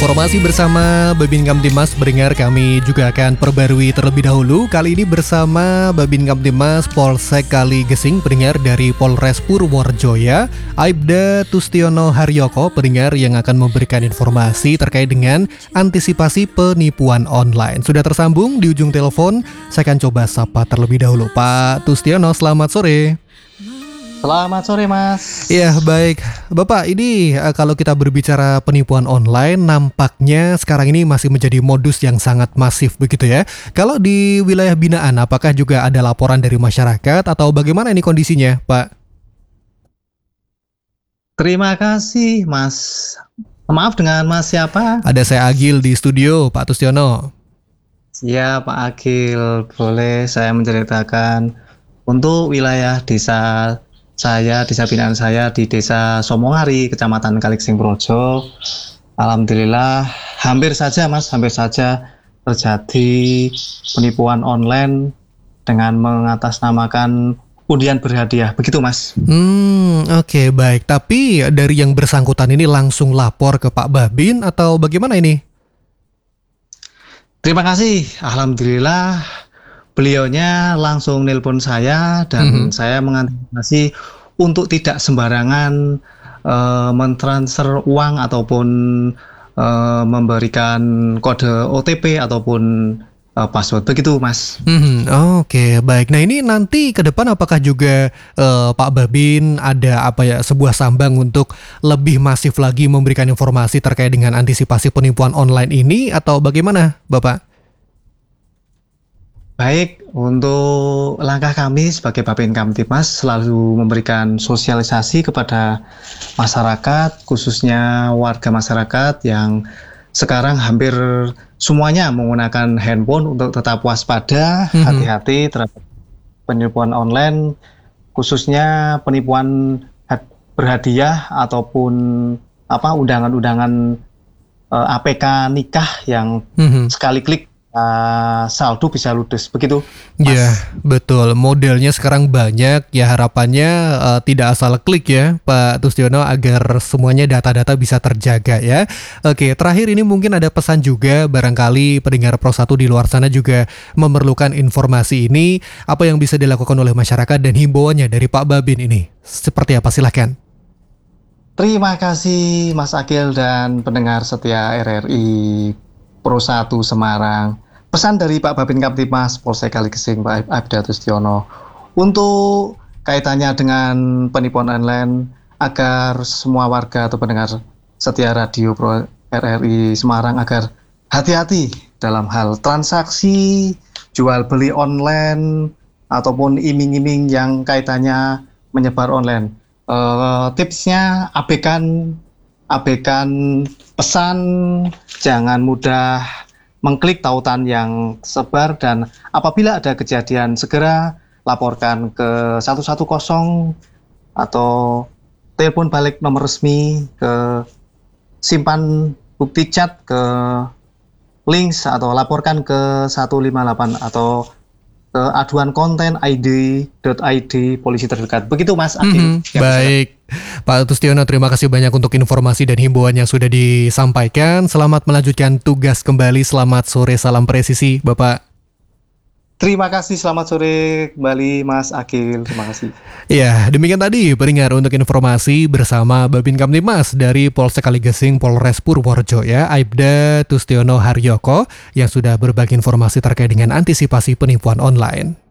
informasi bersama Babin Kamtibmas Beringar kami juga akan perbarui terlebih dahulu. Kali ini bersama Babin Kamtibmas Polsek Kaligesing Beringar dari Polres Purworejo ya, Aibda Tustiono Haryoko Beringar yang akan memberikan informasi terkait dengan antisipasi penipuan online. Sudah tersambung di ujung telepon, saya akan coba sapa terlebih dahulu. Pak Tustiono, selamat sore. Selamat sore Mas. Ya baik, Bapak ini kalau kita berbicara penipuan online nampaknya sekarang ini masih menjadi modus yang sangat masif begitu ya. Kalau di wilayah binaan apakah juga ada laporan dari masyarakat atau bagaimana ini kondisinya Pak? Terima kasih Mas. Maaf dengan Mas siapa? Ada saya Agil di studio Pak Tustiono. Ya Pak Agil, boleh saya menceritakan untuk wilayah desa binaan saya di Desa Somongari, Kecamatan Kaligesing Purworejo. Alhamdulillah, hampir saja terjadi penipuan online dengan mengatasnamakan undian berhadiah. Begitu Mas. Oke, baik. Tapi dari yang bersangkutan ini langsung lapor ke Pak Babin atau bagaimana ini? Terima kasih. Alhamdulillah, beliaunya langsung nelpon saya dan saya mengantisipasi untuk tidak sembarangan mentransfer uang ataupun memberikan kode OTP ataupun password. Begitu Mas. Oke, baik. Nah ini nanti ke depan apakah juga Pak Babin ada sebuah sambang untuk lebih masif lagi memberikan informasi terkait dengan antisipasi penipuan online ini atau bagaimana Bapak? Baik, untuk langkah kami sebagai Babin Kamtibmas selalu memberikan sosialisasi kepada masyarakat, khususnya warga masyarakat yang sekarang hampir semuanya menggunakan handphone untuk tetap waspada, hati-hati terhadap penipuan online, khususnya penipuan berhadiah ataupun undangan-undangan APK nikah yang sekali klik saldo bisa ludes, begitu Mas. Ya betul, modelnya sekarang banyak ya, harapannya tidak asal klik ya Pak Tustiono agar semuanya data-data bisa terjaga ya. Oke, terakhir ini mungkin ada pesan juga, barangkali pendengar Pro 1 di luar sana juga memerlukan informasi ini, apa yang bisa dilakukan oleh masyarakat dan himbauannya dari Pak Babin ini seperti apa, silahkan. Terima kasih Mas Akil dan pendengar setia RRI Pro 1 Semarang. Pesan dari Pak Babin Kamtibmas Polsek Kaligesing Pak Aibda Tustiono untuk kaitannya dengan penipuan online agar semua warga atau pendengar setia radio Pro RRI Semarang agar hati-hati dalam hal transaksi jual beli online ataupun iming-iming yang kaitannya menyebar online. Tipsnya abaikan pesan, jangan mudah mengklik tautan yang tersebar, dan apabila ada kejadian segera laporkan ke 110 atau telepon balik nomor resmi, ke simpan bukti chat, ke links atau laporkan ke 158 atau ke aduan konten id.id polisi terdekat. Begitu Mas Akil. Baik. Pak Tustiono, terima kasih banyak untuk informasi dan himbauan yang sudah disampaikan. Selamat melanjutkan tugas kembali. Selamat sore, salam presisi Bapak. Terima kasih, selamat sore kembali Mas Akil. Terima kasih. Ya, demikian tadi pendengar untuk informasi bersama Babin Kamtibmas dari Polsek Kaligesing Polres Purworejo ya, Aibda Tustiono Haryoko yang sudah berbagi informasi terkait dengan antisipasi penipuan online.